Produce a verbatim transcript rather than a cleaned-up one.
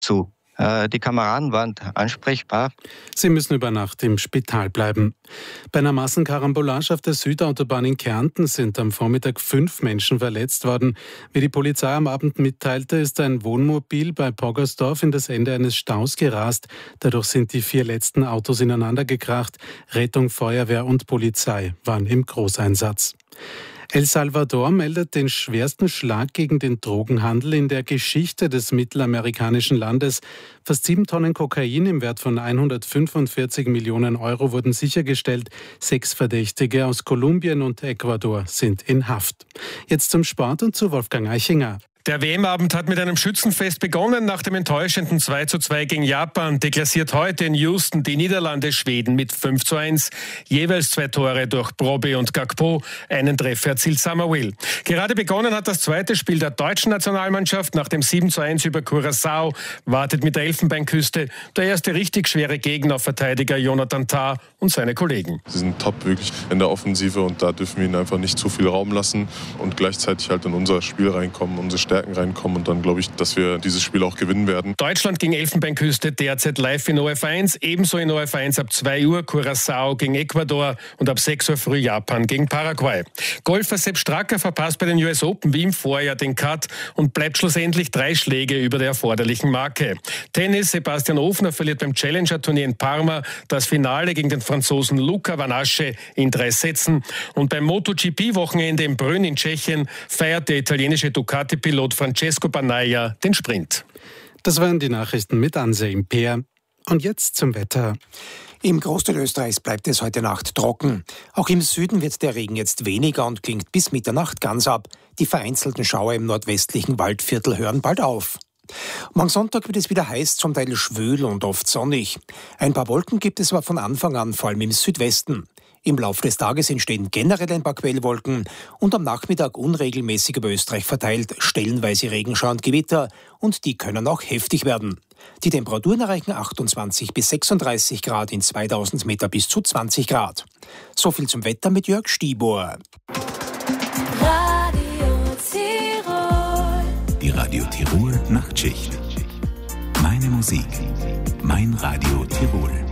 zu. Die Kameraden waren ansprechbar. Sie müssen über Nacht im Spital bleiben. Bei einer Massenkarambolage auf der Südautobahn in Kärnten sind am Vormittag fünf Menschen verletzt worden. Wie die Polizei am Abend mitteilte, ist ein Wohnmobil bei Poggersdorf in das Ende eines Staus gerast. Dadurch sind die vier letzten Autos ineinander gekracht. Rettung, Feuerwehr und Polizei waren im Großeinsatz. El Salvador meldet den schwersten Schlag gegen den Drogenhandel in der Geschichte des mittelamerikanischen Landes. Fast sieben Tonnen Kokain im Wert von hundertfünfundvierzig Millionen Euro wurden sichergestellt. Sechs Verdächtige aus Kolumbien und Ecuador sind in Haft. Jetzt zum Sport und zu Wolfgang Eichinger. Der W M-Abend hat mit einem Schützenfest begonnen. Nach dem enttäuschenden zwei zu zwei gegen Japan deklassiert heute in Houston die Niederlande Schweden mit fünf zu eins. Jeweils zwei Tore durch Brobbey und Gakpo. Einen Treffer erzielt Summerville. Gerade begonnen hat das zweite Spiel der deutschen Nationalmannschaft. Nach dem sieben zu eins über Curaçao wartet mit der Elfenbeinküste der erste richtig schwere Gegner auf Verteidiger Jonathan Tah und seine Kollegen. Sie sind top wirklich in der Offensive und da dürfen wir ihnen einfach nicht zu viel Raum lassen und gleichzeitig halt in unser Spiel reinkommen, unsere Stärken reinkommen und dann glaube ich, dass wir dieses Spiel auch gewinnen werden. Deutschland gegen Elfenbeinküste derzeit live in O F eins, ebenso in O F eins ab zwei Uhr Curaçao gegen Ecuador und ab sechs Uhr früh Japan gegen Paraguay. Golfer Sepp Stracker verpasst bei den U S Open wie im Vorjahr den Cut und bleibt schlussendlich drei Schläge über der erforderlichen Marke. Tennis, Sebastian Ofner verliert beim Challenger-Turnier in Parma das Finale gegen den Franzosen Luca Van Assche in drei Sätzen und beim MotoGP-Wochenende in Brünn in Tschechien feiert der italienische Ducati-Pilot Francesco Bagnaia den Sprint. Das waren die Nachrichten mit Anse Imper. Und jetzt zum Wetter. Im Großteil Österreichs bleibt es heute Nacht trocken. Auch im Süden wird der Regen jetzt weniger und klingt bis Mitternacht ganz ab. Die vereinzelten Schauer im nordwestlichen Waldviertel hören bald auf. Morgen Sonntag wird es wieder heiß, zum Teil schwül und oft sonnig. Ein paar Wolken gibt es aber von Anfang an, vor allem im Südwesten. Im Laufe des Tages entstehen generell ein paar Quellwolken und am Nachmittag unregelmäßig über Österreich verteilt stellenweise Regenschauer und Gewitter und die können auch heftig werden. Die Temperaturen erreichen achtundzwanzig bis sechsunddreißig Grad, in zweitausend Meter bis zu zwanzig Grad. So viel zum Wetter mit Jörg Stiebuhr. Radio Tirol. Die Radio Tirol Nachtschicht. Meine Musik, mein Radio Tirol.